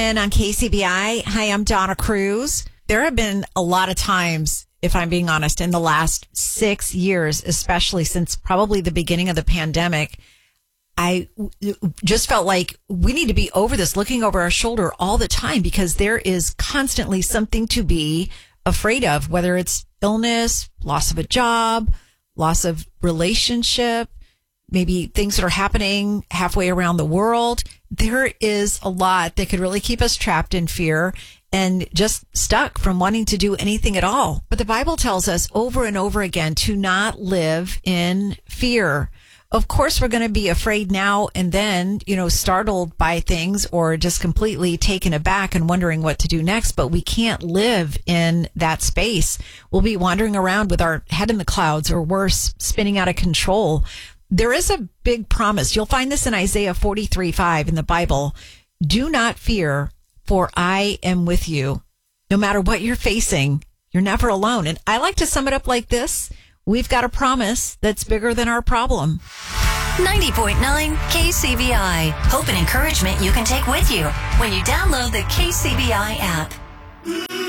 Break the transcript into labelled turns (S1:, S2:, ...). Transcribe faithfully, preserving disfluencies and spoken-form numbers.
S1: And on K C B I, hi, I'm Donna Cruz. There have been a lot of times, if I'm being honest, in the last six years, especially since probably the beginning of the pandemic, I just felt like we need to be over this, looking over our shoulder all the time, because there is constantly something to be afraid of, whether it's illness, loss of a job, loss of relationship, maybe things that are happening halfway around the world. There is a lot that could really keep us trapped in fear and just stuck from wanting to do anything at all. But the Bible tells us over and over again to not live in fear. Of course, we're going to be afraid now and then, you know, startled by things or just completely taken aback and wondering what to do next. But we can't live in that space. We'll be wandering around with our head in the clouds, or worse, spinning out of control. There is a big promise. You'll find this in Isaiah forty-three five in the Bible. Do not fear, for I am with you. No matter what you're facing, you're never alone. And I like to sum it up like this. We've got a promise that's bigger than our problem.
S2: ninety point nine K C B I. Hope and encouragement you can take with you when you download the K C B I app.